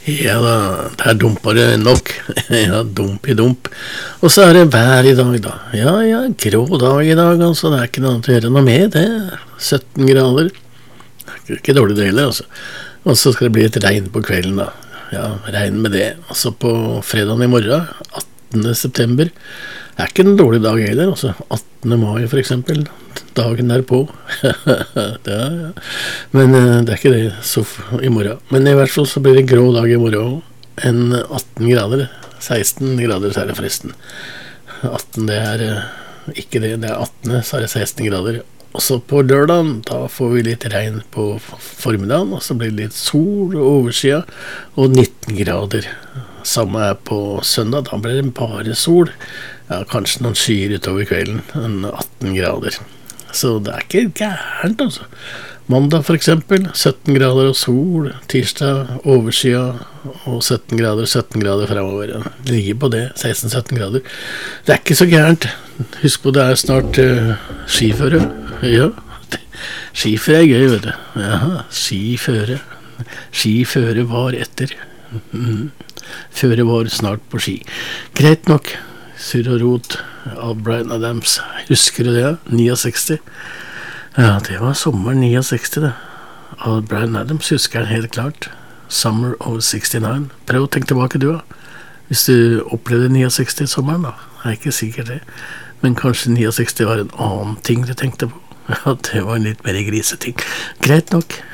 Ja da, der dumper det nok. Ja, dump i dump. Og så det vær i dag da. Ja, grå dag i dag, altså. Det ikke noe annet å gjøre noe med det. 17 grader. Det ikke dårlig det heller, altså. Og så skal det bli et regn på kvelden da. Ja, regn med det. Og så på fredagen i morgen, 18. september. Det ikke en dårlig dag heller, altså. 18. mai for eksempel. Dagen derpå. Ja. Men det ikke det så i morgen. Men i hvert fall så blir det grå dag i morgen også. En 18 grader. 16 grader så det forresten. 18 det ikke det, det 18, så det 16 grader. Og så på lørdagen, da får vi litt regn på formiddagen, og så blir det litt sol og oversida, og 19 grader. Samme på søndag, da blir det bare sol. Ja, kanskje noen skyer utover kvelden, 18 grader. Så det ikke gærent, altså. Mandag for eksempel, 17 grader og sol. Tirsdag, oversida og 17 grader fremover. Det ligger på det, 16-17 grader. Det ikke så gærent. Husk på, det snart skiføre. Ja, skiføre gøy, vet du. Ja, skiføre. Skiføre var etter. Føre var snart på ski. Greit nok. Surr og rot av Bryan Adams. Husker du det? 69. Ja, det var sommeren 69 det. Av Bryan Adams husker han helt klart. Summer of 69. Prøv å tenke tilbake du da. Hvis du opplevde 69 sommeren da. Det ikke sikkert det. Men kanskje 69 var en annen ting du tenkte på. Ja, det var en litt mer griseting. Greit nok.